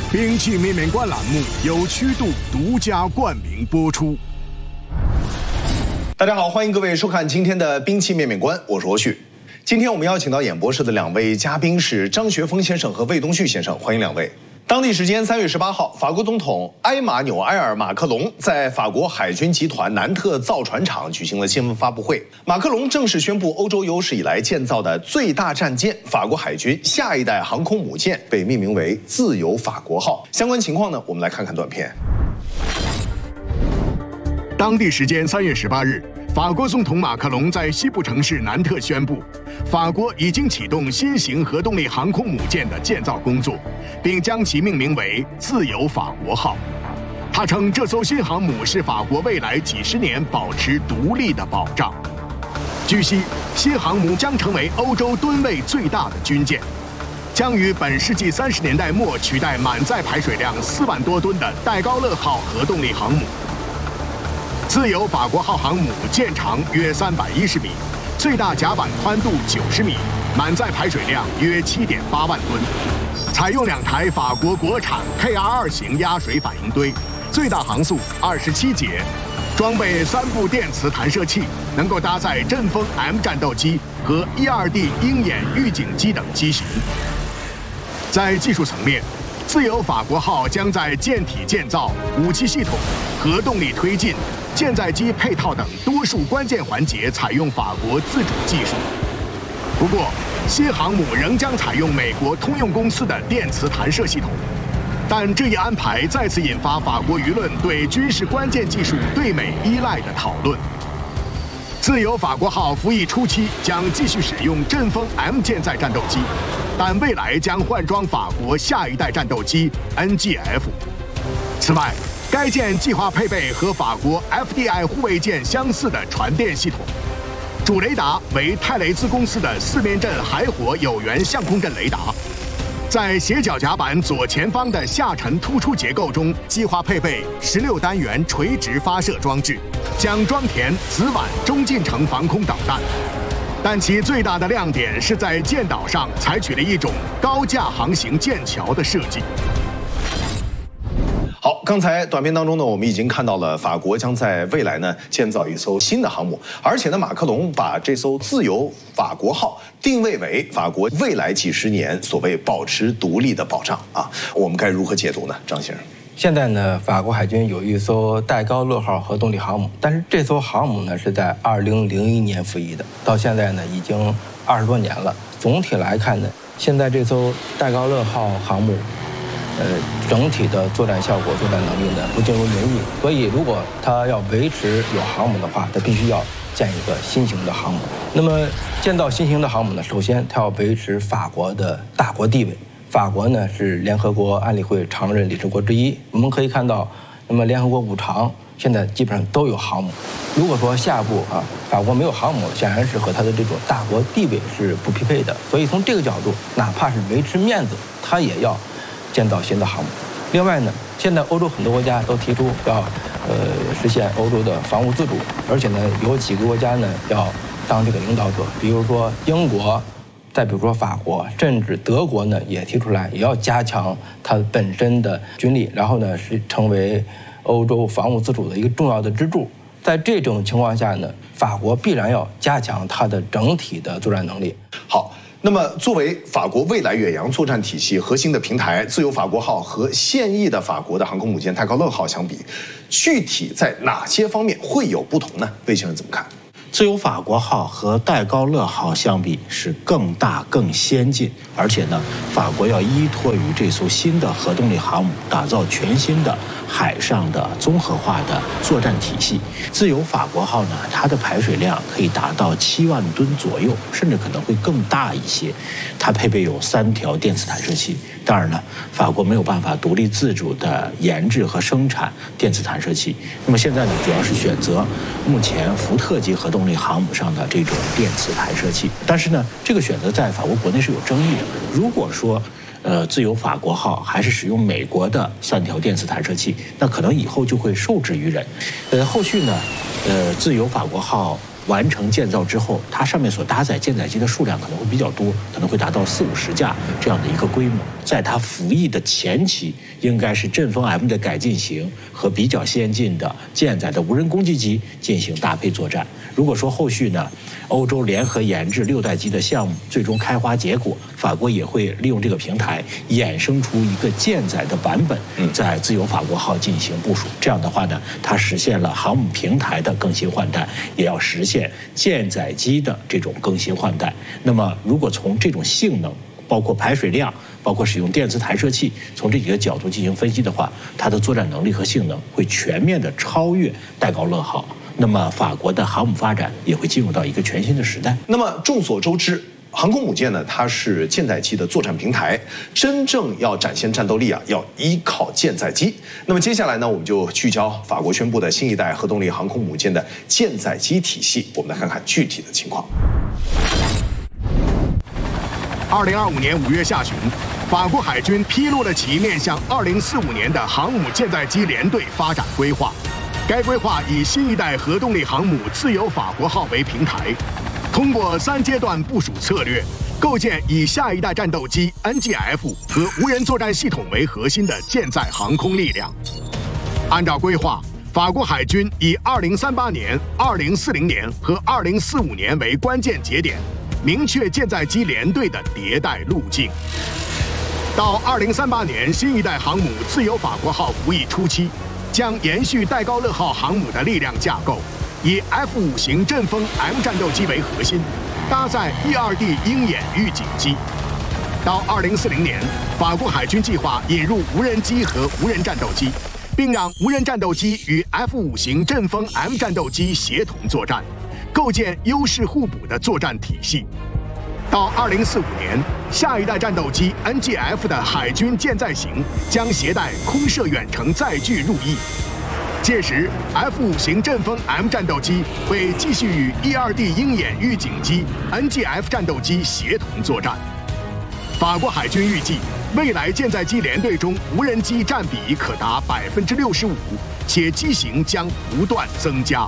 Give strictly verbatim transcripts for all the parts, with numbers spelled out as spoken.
兵器面面观栏目由曲度独家冠名播出。 大家好，欢迎各位收看今天的兵器面面观，我是欧旭。今天我们邀请到演播室的两位嘉宾是张学峰先生和魏东旭先生，欢迎两位。当地时间三月十八号，法国总统埃马纽埃尔·马克龙在法国海军集团南特造船厂举行了新闻发布会。马克龙正式宣布，欧洲有史以来建造的最大战舰——法国海军下一代航空母舰被命名为“自由法国号”。相关情况呢，我们来看看短片。 当地时间三月十八日，法国总统马克龙在西部城市南特宣布，法国已经启动新型核动力航空母舰的建造工作，并将其命名为“自由法国号”。他称，这艘新航母是法国未来几十年保持独立的保障。据悉，新航母将成为欧洲吨位最大的军舰，将于本世纪三十年代末取代满载排水量四万多吨的戴高乐号核动力航母。自由法国号航母舰长约三百一十米，最大甲板宽度九十米，满载排水量约七点八万吨。采用两台法国国产 K R 二型压水反应堆，最大航速二十七节，装备三部电磁弹射器，能够搭载阵风 M 战斗机和 E 二 D 鹰眼预警机等机型。在技术层面，自由法国号将在舰体建造、武器系统、核动力推进、舰载机配套等多数关键环节采用法国自主技术。不过，新航母仍将采用美国通用公司的电磁弹射系统，但这一安排再次引发法国舆论对军事关键技术对美依赖的讨论。自由法国号服役初期将继续使用阵风 M 舰载战斗机，但未来将换装法国下一代战斗机 N G F。此外，该舰计划配备和法国 F D I 护卫舰相似的传电系统，主雷达为泰雷兹公司的四面阵海火有源相控阵雷达。在斜角甲板左前方的下沉突出结构中，计划配备十六单元垂直发射装置，将装填紫菀中近程防空导弹。但其最大的亮点是在舰岛上采取了一种高架航行舰桥的设计。 好，刚才短片当中呢，我们已经看到了法国将在未来呢建造一艘新的航母，而且呢，马克龙把这艘自由法国号定位为法国未来几十年所谓保持独立的保障啊。我们该如何解读呢，张先生？ 现在呢，法国海军有一艘戴高乐号核动力航母，但是这艘航母呢是在二零零一年服役的，到现在呢已经二十多年了。总体来看呢，现在这艘戴高乐号航母。呃，整体的作战效果、作战能力呢不尽如人意，所以如果它要维持有航母的话，它必须要建一个新型的航母。那么建造新型的航母呢，首先它要维持法国的大国地位。法国呢是联合国安理会常任理事国之一，我们可以看到，那么联合国五常现在基本上都有航母。如果说下一步啊，法国没有航母，显然是和它的这种大国地位是不匹配的。所以从这个角度，哪怕是维持面子，它也要建造新的航母。另外呢，现在欧洲很多国家都提出要呃实现欧洲的防务自主，而且呢有几个国家呢要当这个领导者，比如说英国，再比如说法国，甚至德国呢也提出来也要加强它本身的军力，然后呢是成为欧洲防务自主的一个重要的支柱。在这种情况下呢，法国必然要加强它的整体的作战能力。 好。那么，作为法国未来远洋作战体系核心的平台，自由法国号和现役的法国的航空母舰戴高乐号相比，具体在哪些方面会有不同呢？魏先生怎么看？ 自由法国号和戴高乐号相比是更大、更先进，而且呢，法国要依托于这艘新的核动力航母，打造全新的海上的综合化的作战体系。自由法国号呢，它的排水量可以达到七万吨左右，甚至可能会更大一些。它配备有三条电磁弹射器。当然呢，法国没有办法独立自主的研制和生产电磁弹射器。那么现在呢，主要是选择目前福特级核动力航母上的这种电磁弹射器。但是呢，这个选择在法国国内是有争议的。如果说呃，自由法国号还是使用美国的三条电磁弹射器，那可能以后就会受制于人。呃，后续呢，呃，自由法国号完成建造之后，它上面所搭载舰载机的数量可能会比较多，可能会达到四五十架这样的一个规模。在它服役的前期，应该是阵风 M 的改进型和比较先进的舰载的无人攻击机进行搭配作战。如果说后续呢，欧洲联合研制六代机的项目最终开花结果，法国也会利用这个平台衍生出一个舰载的版本，在自由法国号进行部署。这样的话呢，它实现了航母平台的更新换代，也要实现舰载机的这种更新换代。那么，如果从这种性能，包括排水量，包括使用电磁弹射器，从这几个角度进行分析的话，它的作战能力和性能会全面的超越戴高乐号。那么，法国的航母发展也会进入到一个全新的时代。 那么众所周知，航空母舰呢，它是舰载机的作战平台，真正要展现战斗力啊，要依靠舰载机。那么接下来呢，我们就聚焦法国宣布的新一代核动力航空母舰的舰载机体系，我们来看看具体的情况。 二零二五年五月下旬，法国海军披露了其面向二零四五年的航母舰载机联队发展规划。该规划以新一代核动力航母自由法国号为平台，通过三阶段部署策略，构建以下一代战斗机 N G F 和无人作战系统为核心的舰载航空力量。按照规划，法国海军以二零三八年、二零四零年和二零四五年为关键节点，明确舰载机联队的迭代路径。到二零三八年，新一代航母自由法国号服役初期，将延续戴高乐号航母的力量架构，以 F 五 型阵风 M 战斗机为核心，搭载 E 二 D 鹰眼预警机。到二零四零年，法国海军计划引入无人机和无人战斗机，并让无人战斗机与 F 五 型阵风 M 战斗机协同作战，构建优势互补的作战体系。到二零四五年，下一代战斗机 N G F 的海军舰载型将携带空射远程载具入役。届时 ，F 五 型阵风 M 战斗机会继续与 E 二 D 鹰眼预警机、N G F 战斗机协同作战。法国海军预计，未来舰载机联队中无人机占比可达百分之六十五，且机型将不断增加。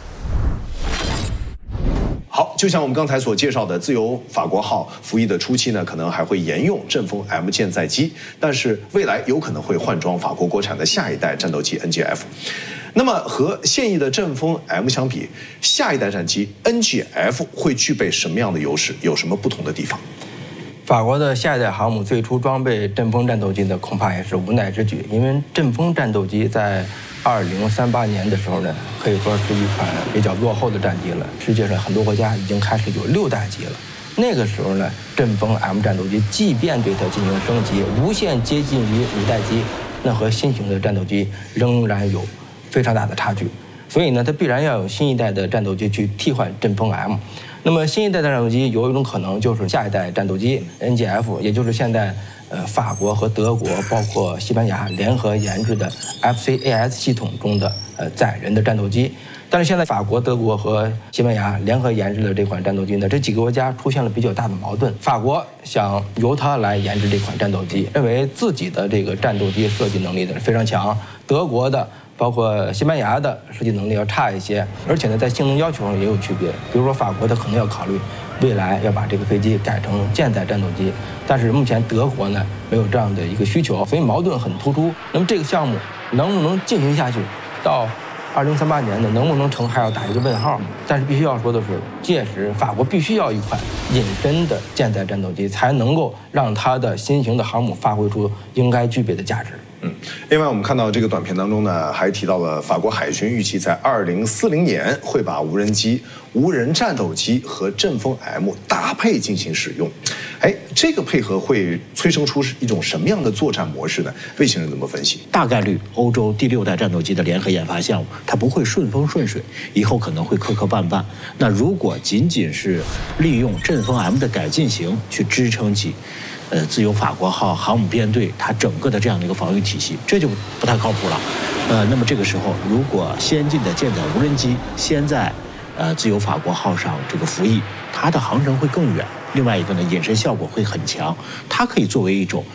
好，就像我们刚才所介绍的，自由法国号服役的初期呢，可能还会沿用阵风 M 舰载机，但是未来有可能会换装法国国产的下一代战斗机 N G F。那么和现役的阵风 M 相比，下一代战机 N G F 会具备什么样的优势？有什么不同的地方？ 法国的下一代航母最初装备阵风战斗机呢，恐怕也是无奈之举，因为阵风战斗机在二零三八年的时候呢，可以说是一款比较落后的战机了。世界上很多国家已经开始有六代机了。那个时候呢，阵风 M 战斗机即便对它进行升级，无限接近于五代机，那和新型的战斗机仍然有非常大的差距。所以呢，它必然要有新一代的战斗机去替换阵风 M。那么新一代的战斗机有一种可能就是下一代战斗机 N G F， 也就是现在呃法国和德国包括西班牙联合研制的 F C A S 系统中的呃载人的战斗机。但是现在法国、德国和西班牙联合研制的这款战斗机呢，这几个国家出现了比较大的矛盾。法国想由它来研制这款战斗机，认为自己的这个战斗机设计能力呢非常强，德国的包括西班牙的设计能力要差一些，而且呢，在性能要求上也有区别。比如说，法国它可能要考虑未来要把这个飞机改成舰载战斗机，但是目前德国呢没有这样的一个需求，所以矛盾很突出。那么这个项目能不能进行下去，到二零三八年呢能不能成还要打一个问号。但是必须要说的是，届时法国必须要一款隐身的舰载战斗机，才能够让它的新型的航母发挥出应该具备的价值。 嗯，另外我们看到这个短片当中呢，还提到了法国海军预计在二零四零年会把无人机、无人战斗机和阵风 M 搭配进行使用。哎，这个配合会催生出一种什么样的作战模式呢？魏先生怎么分析？ 大概率欧洲第六代战斗机的联合研发项目，它不会顺风顺水，以后可能会磕磕绊绊。那如果仅仅是利用阵风 M 的改进型去支撑起呃，自由法国号航母编队它整个的这样的一个防御体系，这就不太靠谱了。呃，那么这个时候，如果先进的舰载无人机先在呃自由法国号上这个服役，它的航程会更远。另外一个呢，隐身效果会很强，它可以作为一种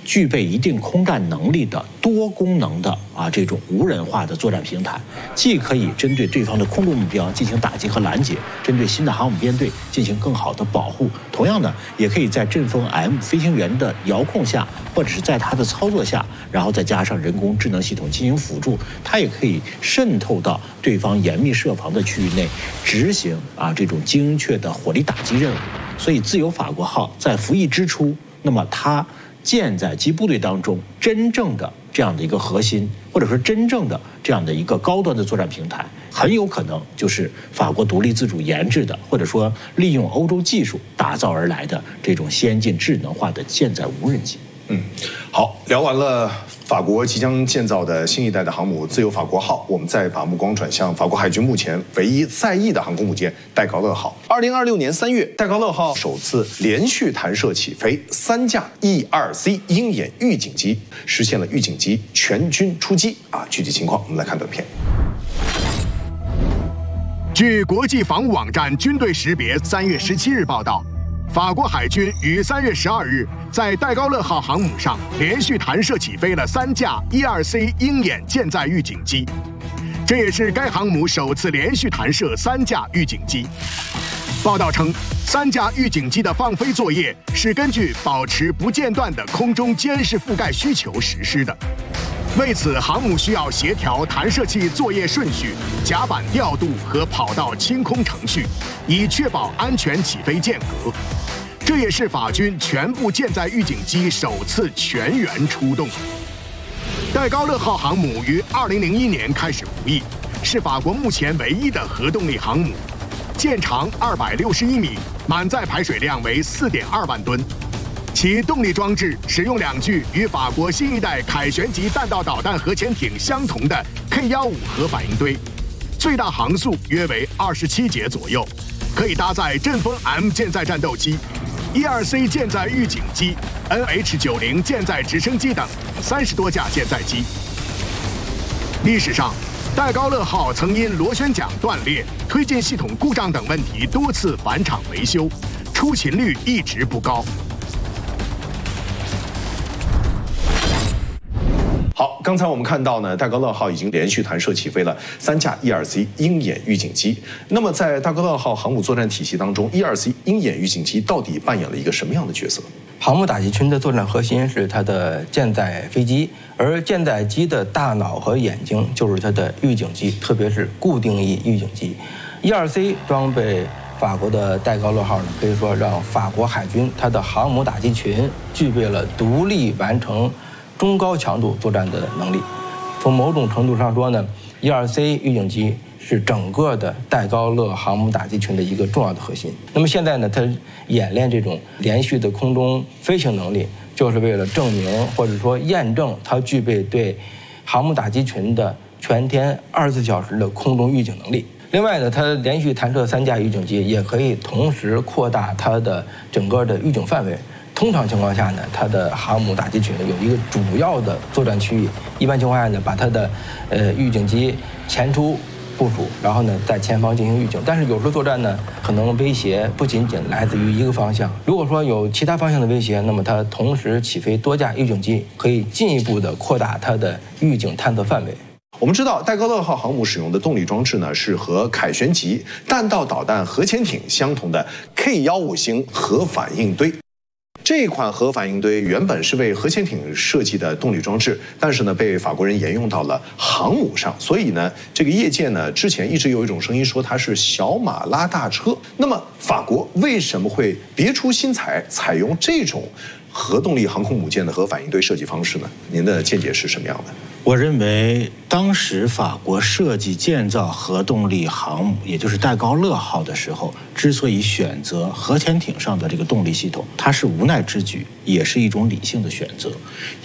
具备一定空战能力的多功能的啊这种无人化的作战平台，既可以针对对方的空中目标进行打击和拦截，针对新的航母编队进行更好的保护。同样呢，也可以在阵风 M 飞行员的遥控下，或者是在它的操作下，然后再加上人工智能系统进行辅助，它也可以渗透到对方严密设防的区域内，执行啊这种精确的火力打击任务。所以，自由法国号在服役之初，那么它舰载机部队当中真正的这样的一个核心，或者说真正的这样的一个高端的作战平台，很有可能就是法国独立自主研制的，或者说利用欧洲技术打造而来的这种先进智能化的舰载无人机。 嗯，好，聊完了法国即将建造的新一代的航母自由法国号，我们再把目光转向法国海军目前唯一在役的航空母舰戴高乐号。二零二六年三月，戴高乐号首次连续弹射起飞，三架 E 二 C 鹰眼预警机实现了预警机全军出击啊！具体情况我们来看短片。 据国际防务网站军队识别三月十七日报道，法国海军于三月十二日在戴高乐号航母上连续弹射起飞了三架 E 二 C 鹰眼舰载预警机，这也是该航母首次连续弹射三架预警机。报道称，三架预警机的放飞作业是根据保持不间断的空中监视覆盖需求实施的。为此，航母需要协调弹射器作业顺序、甲板调度和跑道清空程序，以确保安全起飞间隔。这也是法军全部舰载预警机首次全员出动。戴高乐号航母于二零零一年开始服役，是法国目前唯一的核动力航母，舰长二百六十一米，满载排水量为四点二万吨。其动力装置使用两具与法国新一代凯旋级弹道导弹核潜艇相同的 K 十五核反应堆，最大航速约为二十七节左右，可以搭载阵风 M 舰载战斗机、E 二 C 舰载预警机、N H 九十 舰载直升机等三十多架舰载机。历史上，戴高乐号曾因螺旋桨断裂、推进系统故障等问题多次返厂维修，出勤率一直不高。 好，刚才我们看到呢，戴高乐号已经连续弹射起飞了三架 E 二 C 鹰眼预警机。那么，在戴高乐号航母作战体系当中 ，E 二 C 鹰眼预警机到底扮演了一个什么样的角色？ 航母打击群的作战核心是它的舰载飞机，而舰载机的大脑和眼睛就是它的预警机，特别是固定翼预警机。E 二 C 装备法国的戴高乐号呢，可以说让法国海军它的航母打击群具备了独立完成中高强度作战的能力。从某种程度上说呢 ，E 二 C 预警机是整个的戴高乐航母打击群的一个重要的核心。那么现在呢，它演练这种连续的空中飞行能力，就是为了证明或者说验证它具备对航母打击群的全天二十四小时的空中预警能力。另外呢，它连续弹射三架预警机，也可以同时扩大它的整个的预警范围。通常情况下呢，它的航母打击群有一个主要的作战区域，一般情况下呢，把它的呃预警机前出部署，然后呢在前方进行预警。但是有时候作战呢，可能威胁不仅仅来自于一个方向。如果说有其他方向的威胁，那么它同时起飞多架预警机，可以进一步的扩大它的预警探测范围。 我们知道，戴高乐号航母使用的动力装置呢，是和凯旋级弹道导弹核潜艇相同的 K 十五 型核反应堆。这款核反应堆原本是为核潜艇设计的动力装置，但是呢，被法国人沿用到了航母上。所以呢，这个业界呢，之前一直有一种声音说它是小马拉大车。那么，法国为什么会别出心裁，采用这种核动力航空母舰的核反应堆设计方式呢？您的见解是什么样的？ 我认为，当时法国设计建造核动力航母，也就是戴高乐号的时候，之所以选择核潜艇上的这个动力系统，它是无奈之举，也是一种理性的选择。